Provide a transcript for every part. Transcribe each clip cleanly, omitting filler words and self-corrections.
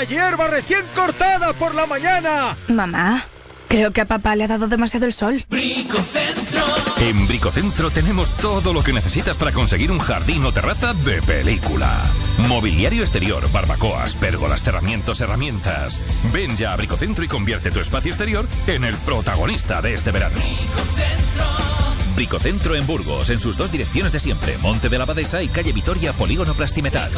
hierba recién cortada por la mañana. Mamá, creo que a papá le ha dado demasiado el sol. Bricocentro. En Bricocentro tenemos todo lo que necesitas para conseguir un jardín o terraza de película. Mobiliario exterior, barbacoas, pérgolas, cerramientos, herramientas. Ven ya a Bricocentro y convierte tu espacio exterior en el protagonista de este verano. Bricocentro en Burgos, en sus 2 direcciones de siempre, Monte de la Abadesa y calle Vitoria, Polígono Plastimetal.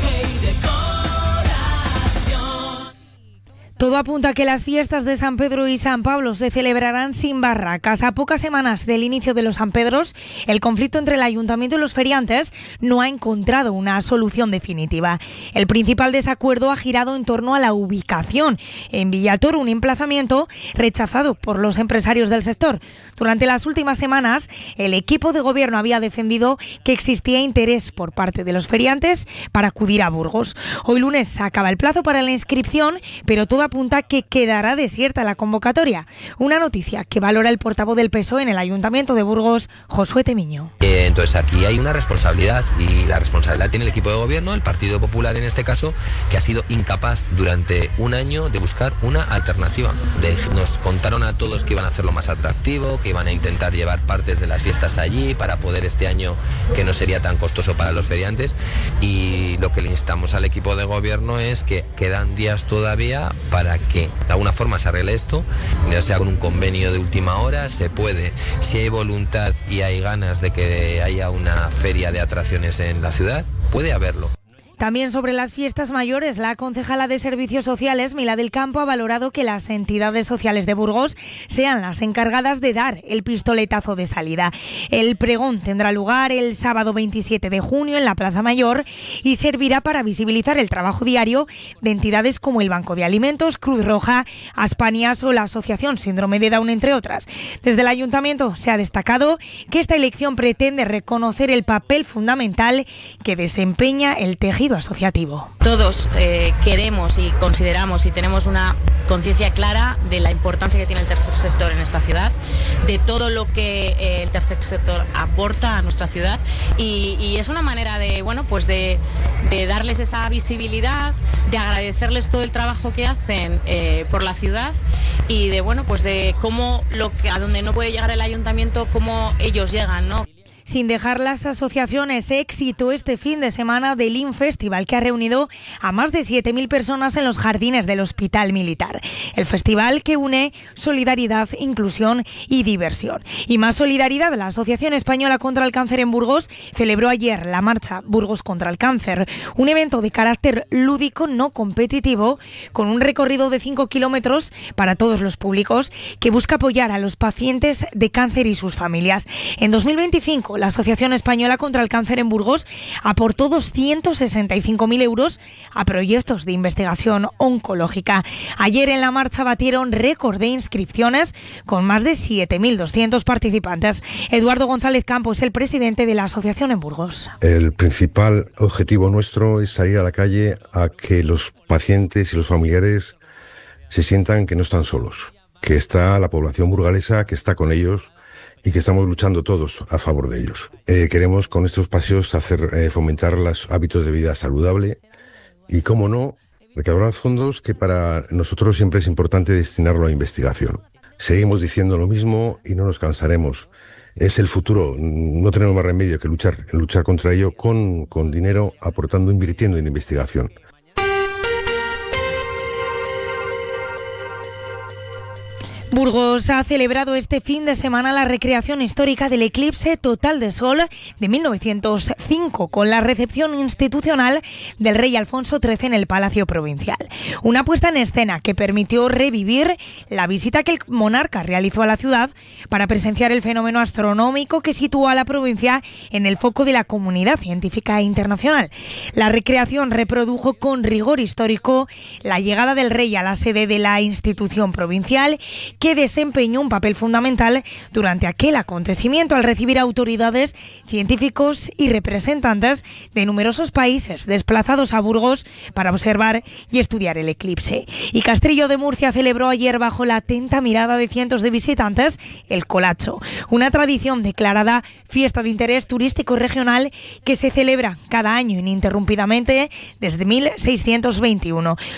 Todo apunta a que las fiestas de San Pedro y San Pablo se celebrarán sin barracas. A pocas semanas del inicio de los San Pedros, el conflicto entre el Ayuntamiento y los feriantes no ha encontrado una solución definitiva. El principal desacuerdo ha girado en torno a la ubicación en Villatoro, un emplazamiento rechazado por los empresarios del sector. Durante las últimas semanas, el equipo de gobierno había defendido que existía interés por parte de los feriantes para acudir a Burgos. Hoy lunes acaba el plazo para la inscripción, pero todo apunta que quedará desierta la convocatoria. Una noticia que valora el portavoz del PSOE en el Ayuntamiento de Burgos, Josué Temiño. Entonces aquí hay una responsabilidad y la responsabilidad tiene el equipo de gobierno, el Partido Popular en este caso, que ha sido incapaz durante un año de buscar una alternativa. Nos contaron a todos que iban a hacerlo más atractivo, que iban a intentar llevar partes de las fiestas allí para poder este año que no sería tan costoso para los feriantes, y lo que le instamos al equipo de gobierno es que quedan días todavía para que de alguna forma se arregle esto, ya sea con un convenio de última hora, se puede, si hay voluntad y hay ganas de que haya una feria de atracciones en la ciudad, puede haberlo. También sobre las fiestas mayores, la concejala de Servicios Sociales, Milá del Campo, ha valorado que las entidades sociales de Burgos sean las encargadas de dar el pistoletazo de salida. El pregón tendrá lugar el sábado 27 de junio en la Plaza Mayor y servirá para visibilizar el trabajo diario de entidades como el Banco de Alimentos, Cruz Roja, Aspanias o la Asociación Síndrome de Down, entre otras. Desde el Ayuntamiento se ha destacado que esta elección pretende reconocer el papel fundamental que desempeña el tejido asociativo. Todos queremos y consideramos y tenemos una conciencia clara de la importancia que tiene el tercer sector en esta ciudad, de todo lo que el tercer sector aporta a nuestra ciudad, y es una manera de, bueno, pues de darles esa visibilidad, de agradecerles todo el trabajo que hacen por la ciudad, y de, bueno, pues de cómo a donde no puede llegar el ayuntamiento, cómo ellos llegan, ¿no? Sin dejar las asociaciones, éxito este fin de semana del IN Festival, que ha reunido a más de 7.000 personas en los jardines del Hospital Militar. El festival que une solidaridad, inclusión y diversión. Y más solidaridad, la Asociación Española contra el Cáncer en Burgos celebró ayer la marcha Burgos contra el Cáncer, un evento de carácter lúdico no competitivo, con un recorrido de 5 kilómetros para todos los públicos, que busca apoyar a los pacientes de cáncer y sus familias. En 2025, la Asociación Española contra el Cáncer en Burgos aportó 265.000 euros a proyectos de investigación oncológica. Ayer en la marcha batieron récord de inscripciones con más de 7.200 participantes. Eduardo González Campos es el presidente de la asociación en Burgos. El principal objetivo nuestro es salir a la calle a que los pacientes y los familiares se sientan que no están solos, que está la población burgalesa, que está con ellos, y que estamos luchando todos a favor de ellos. Queremos con estos paseos fomentar los hábitos de vida saludable y, cómo no, recaudar fondos que para nosotros siempre es importante destinarlo a investigación. Seguimos diciendo lo mismo y no nos cansaremos. Es el futuro, no tenemos más remedio que luchar contra ello con dinero, aportando, invirtiendo en investigación. Burgos ha celebrado este fin de semana la recreación histórica del eclipse total de sol de 1905 con la recepción institucional del rey Alfonso XIII en el Palacio Provincial. Una puesta en escena que permitió revivir la visita que el monarca realizó a la ciudad para presenciar el fenómeno astronómico que situó a la provincia en el foco de la comunidad científica internacional. La recreación reprodujo con rigor histórico la llegada del rey a la sede de la institución provincial, que desempeñó un papel fundamental durante aquel acontecimiento al recibir autoridades, científicos y representantes de numerosos países desplazados a Burgos para observar y estudiar el eclipse. Y Castrillo de Murcia celebró ayer, bajo la atenta mirada de cientos de visitantes, el Colacho, una tradición declarada fiesta de interés turístico regional que se celebra cada año ininterrumpidamente desde 1621.